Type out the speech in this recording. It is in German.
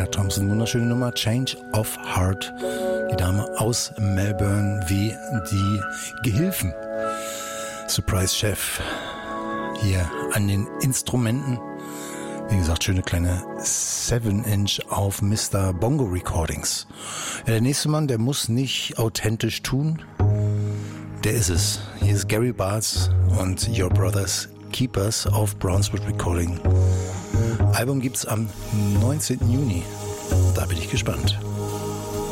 Sheila Thompson, wunderschöne Nummer, Change of Heart. Die Dame aus Melbourne wie die Gehilfen. Surprise Chef hier an den Instrumenten. Wie gesagt, schöne kleine 7-Inch auf Mr. Bongo Recordings. Ja, der nächste Mann, der muss nicht authentisch tun. Der ist es. Hier ist Gary Bartz und Your Brothers Keepers auf Brownswood Recording. Album gibt's am 19. Juni. Da bin ich gespannt.